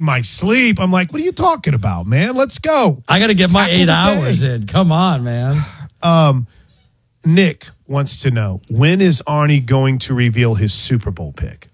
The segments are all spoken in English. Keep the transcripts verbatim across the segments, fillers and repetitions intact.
my sleep. I'm like, what are you talking about, man? Let's go. I got to get my eight hours in. Come on, man. Um, Nick wants to know, when is Arnie going to reveal his Super Bowl pick?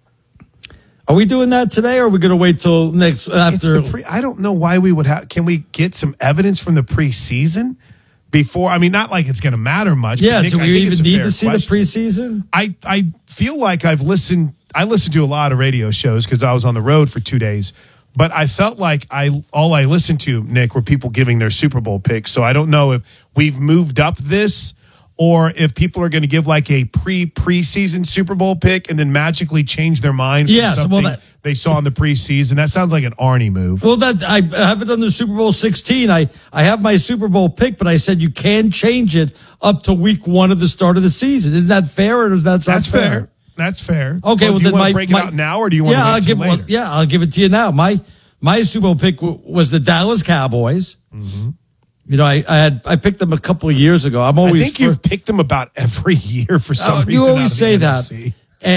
Are we doing that today, or are we going to wait till next after? It's the pre- I don't know why we would have. Can we get some evidence from the preseason before? I mean, not like it's going to matter much. Yeah, Nick, do we even need to see question. the preseason? I, I feel like I've listened. I listened to a lot of radio shows because I was on the road for two days. But I felt like I all I listened to, Nick, were people giving their Super Bowl picks. So I don't know if we've moved up this, or if people are going to give like a pre-preseason Super Bowl pick and then magically change their mind from yes, something well, that, they saw in the preseason. That sounds like an Arnie move. Well, that I haven't done the Super Bowl sixteen. I, I have my Super Bowl pick, but I said you can change it up to week one of the start of the season. Isn't that fair, or is that That's fair? fair. That's fair. Okay, well, well do you then want my, to break my, it out now, or do you want yeah, to wait I'll till give, later? well, yeah, I'll give it to you now. My my Super Bowl pick w- was the Dallas Cowboys. Mm-hmm. You know, I, I had I picked them a couple of years ago. I'm always I think for, you've picked them about every year for some uh, reason. You always say that. N F C.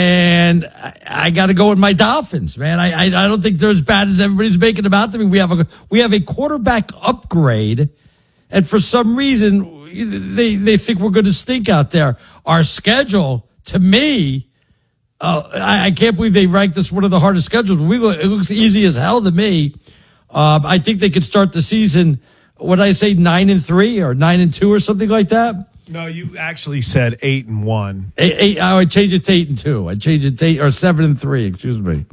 And I, I got to go with my Dolphins, man. I, I I don't think they're as bad as everybody's making them out to me. We have a we have a quarterback upgrade, and for some reason they they think we're going to stink out there. Our schedule, to me, uh, I, I can't believe they ranked this one of the hardest schedules. We it looks easy as hell to me. Um, I think they could start the season. What did I say, nine and three or nine and two or something like that? No, you actually said eight and one. Eight, eight, I would change it to eight and two. I change it to eight or seven and three. Excuse me.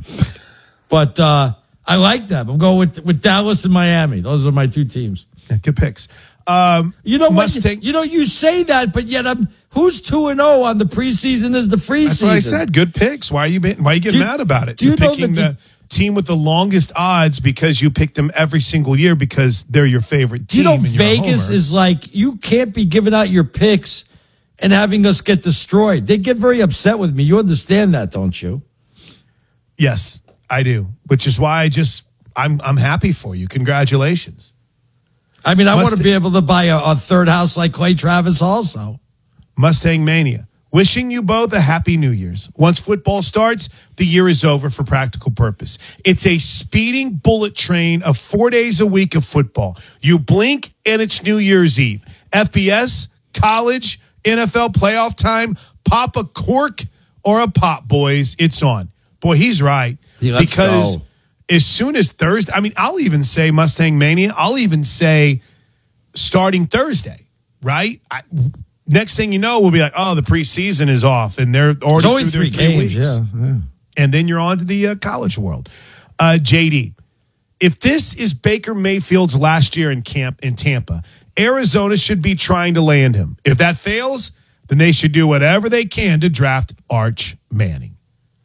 But uh, I like them. I'm going with with Dallas and Miami. Those are my two teams. Yeah, good picks. Um, you know what? Mustang- You know you say that, but yet I'm who's two and zero on the preseason as the free That's season. what I said. Good picks. Why are you being, why are you getting Do- mad about it? do you You're know picking that the team with the longest odds because you picked them every single year because they're your favorite Do you team. know and you're a Vegas homer. is like you can't be giving out your picks and having us get destroyed. They get very upset with me. You understand that, don't you? Yes, I do. Which is why I just I'm I'm happy for you. Congratulations. I mean, I Must- want to be able to buy a, a third house like Clay Travis also. Mustang Mania. Wishing you both a happy New Year's. Once football starts, the year is over for practical purpose. It's a speeding bullet train of four days a week of football. You blink and it's New Year's Eve. F B S, college, N F L playoff time, pop a cork or a pop, boys. It's on. Boy, he's right. Yeah, let's because go. as soon as Thursday, I mean, I'll even say Mustang Mania. I'll even say starting Thursday, right? I, Next thing you know, we'll be like, oh, the preseason is off, and they're already It's only through three their three games, weeks. yeah, yeah. And then you're on to the uh, college world. Uh, J D, if this is Baker Mayfield's last year in camp in Tampa, Arizona should be trying to land him. If that fails, then they should do whatever they can to draft Arch Manning.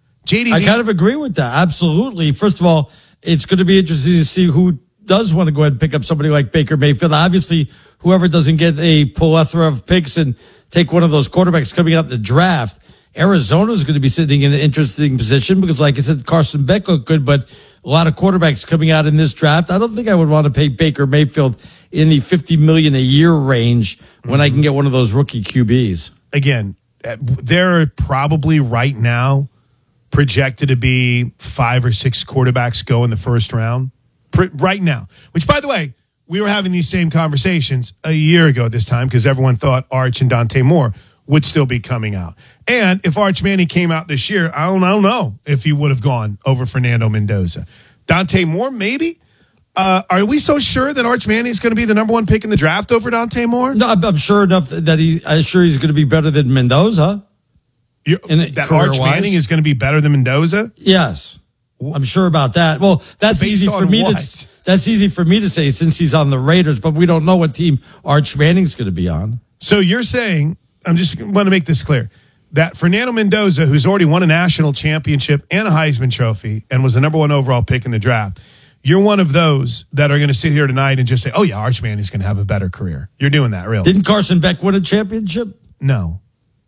J D, I kind of agree with that. Absolutely. First of all, it's going to be interesting to see who does want to go ahead and pick up somebody like Baker Mayfield. Obviously, whoever doesn't get a plethora of picks and take one of those quarterbacks coming out in the draft, Arizona is going to be sitting in an interesting position because, like I said, Carson Beck looked good, but a lot of quarterbacks coming out in this draft. I don't think I would want to pay Baker Mayfield in the fifty million dollars a year range when mm-hmm. I can get one of those rookie Q Bs. Again, there are probably right now projected to be five or six quarterbacks go in the first round. Right now, which, by the way, we were having these same conversations a year ago at this time because everyone thought Arch and Dante Moore would still be coming out. And if Arch Manning came out this year, I don't, I don't know if he would have gone over Fernando Mendoza. Dante Moore, maybe. Uh, are we so sure that Arch Manning is going to be the number one pick in the draft over Dante Moore? No, I'm, I'm sure enough that he. I'm sure he's going to be better than Mendoza. You're, that Arch Manning is going to be better than Mendoza? Yes. I'm sure about that. Well, that's Based easy for me what? to that's easy for me to say since he's on the Raiders, but we don't know what team Arch Manning's going to be on. So you're saying, I'm just want to make this clear, that Fernando Mendoza, who's already won a national championship and a Heisman Trophy and was the number one overall pick in the draft, you're one of those that are going to sit here tonight and just say, oh yeah, Arch Manning's going to have a better career. You're doing that, really? Didn't Carson Beck win a championship? No.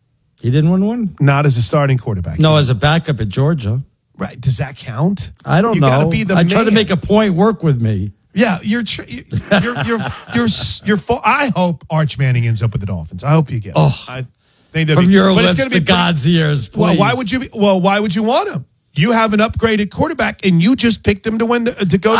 He didn't win one? Not as a starting quarterback. No, as a backup at Georgia. Right. Does that count? I don't you know. Gotta be the I man. try to make a point work with me. Yeah, you're tr- you're you're you're you're, you're full. I hope Arch Manning ends up with the Dolphins. I hope you get. Oh, I think from be, your but lips it's gonna to be God's pretty, ears. Please. Well, why would you? Be, well, why would you want him? You have an upgraded quarterback, and you just picked him to win the, to go.